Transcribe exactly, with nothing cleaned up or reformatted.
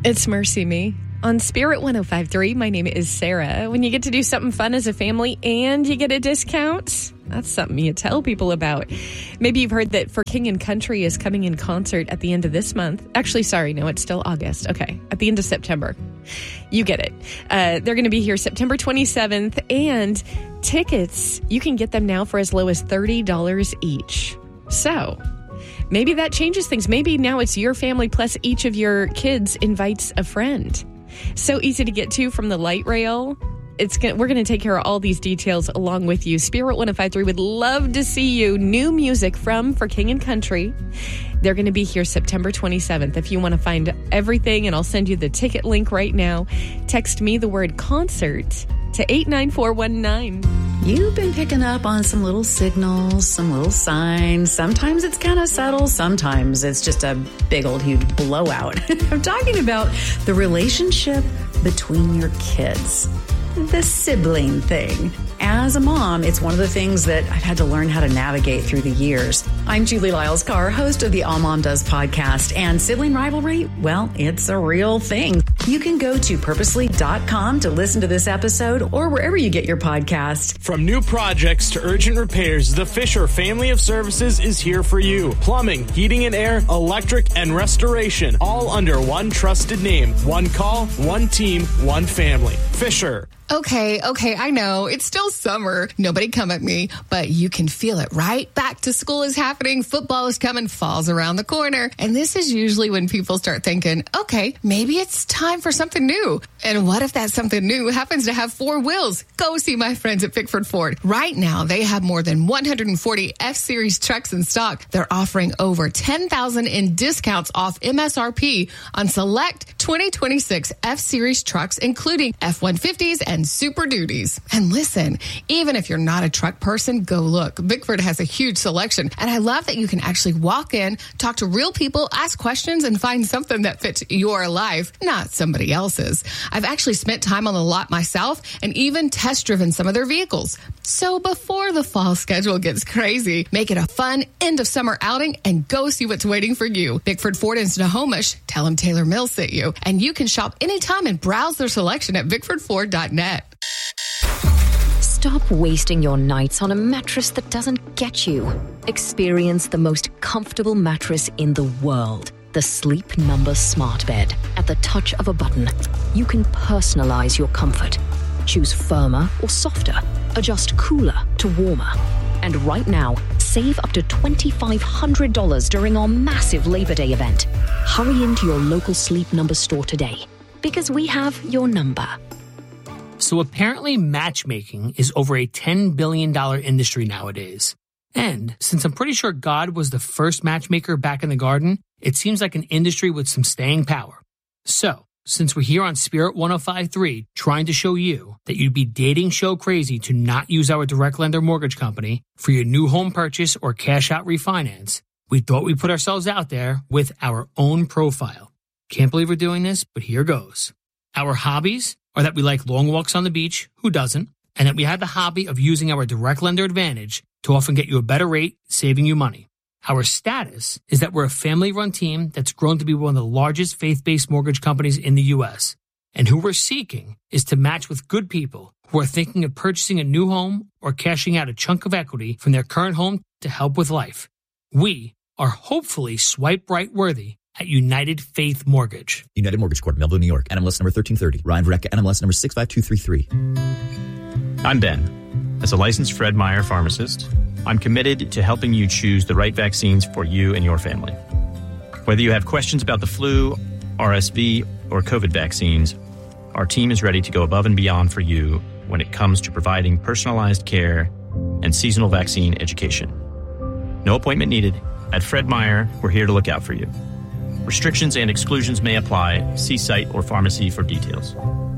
It's Mercy Me. On Spirit one oh five point three, my name is Sarah. When you get to do something fun as a family and you get a discount, that's something you tell people about. Maybe you've heard that For King and Country is coming in concert at the end of this month. Actually, sorry, no, it's still August. Okay, at the end of September. You get it. Uh, they're going to be here September twenty-seventh, and tickets, you can get them now for as low as thirty dollars each. So maybe that changes things. Maybe now it's your family plus each of your kids invites a friend. So easy to get to from the light rail. It's gonna, we're going to take care of all these details along with you. Spirit one oh five point three would love to see you. New music from For King and Country. They're going to be here September twenty-seventh. If you want to find everything, and I'll send you the ticket link right now, text me the word concert to eight nine four one nine. You've been picking up on some little signals, some little signs. Sometimes it's kind of subtle. Sometimes it's just a big old huge blowout. I'm talking about the relationship between your kids. The sibling thing. As a mom, it's one of the things that I've had to learn how to navigate through the years. I'm Julie Lyles-Carr, host of the All Mom Does podcast, and sibling rivalry, well, it's a real thing. You can go to purposely dot com to listen to this episode or wherever you get your podcast. From new projects to urgent repairs, the Fisher family of services is here for you. Plumbing, heating and air, electric, and restoration, all under one trusted name. One call, one team, one family. Fisher. Okay, okay, I know. It's still summer. Nobody come at me, but you can feel it, right? Back to school is happening. Football is coming. Fall's around the corner. And this is usually when people start thinking, okay, maybe it's time for something new. And what if that something new happens to have four wheels? Go see my friends at Bickford Ford. Right now, they have more than one hundred forty F-Series trucks in stock. They're offering over ten thousand dollars in discounts off M S R P on select twenty twenty-six F-Series trucks, including F one fifties and Super Duties. And listen, even if you're not a truck person, go look. Bickford has a huge selection. And I love that you can actually walk in, talk to real people, ask questions, and find something that fits your life, not somebody else's. I've actually spent time on the lot myself and even test driven some of their vehicles. So before the fall schedule gets crazy, make it a fun end of summer outing and go see what's waiting for you. Bickford Ford in Snohomish, tell them Taylor Mills sent you. And you can shop anytime and browse their selection at bickford ford dot net. Stop wasting your nights on a mattress that doesn't get you. Experience the most comfortable mattress in the world. The Sleep Number Smart Bed. At the touch of a button, you can personalize your comfort. Choose firmer or softer. Adjust cooler to warmer. And right now, save up to two thousand five hundred dollars during our massive Labor Day event. Hurry into your local Sleep Number store today, because we have your number. So apparently matchmaking is over a ten billion dollars industry nowadays. And since I'm pretty sure God was the first matchmaker back in the garden, it seems like an industry with some staying power. So, since we're here on Spirit one oh five point three trying to show you that you'd be dating show crazy to not use our direct lender mortgage company for your new home purchase or cash out refinance, we thought we'd put ourselves out there with our own profile. Can't believe we're doing this, but here goes. Our hobbies are that we like long walks on the beach, who doesn't, and that we have the hobby of using our direct lender advantage to often get you a better rate, saving you money. Our status is that we're a family-run team that's grown to be one of the largest faith-based mortgage companies in the U S. And who we're seeking is to match with good people who are thinking of purchasing a new home or cashing out a chunk of equity from their current home to help with life. We are hopefully swipe right worthy at United Faith Mortgage. United Mortgage Corp, Melville, New York. N M L S number thirteen thirty. Ryan Verrecka, N M L S number six five two three three. I'm Ben. As a licensed Fred Meyer pharmacist, I'm committed to helping you choose the right vaccines for you and your family. Whether you have questions about the flu, R S V, or COVID vaccines, our team is ready to go above and beyond for you when it comes to providing personalized care and seasonal vaccine education. No appointment needed. At Fred Meyer, we're here to look out for you. Restrictions and exclusions may apply. See site or pharmacy for details.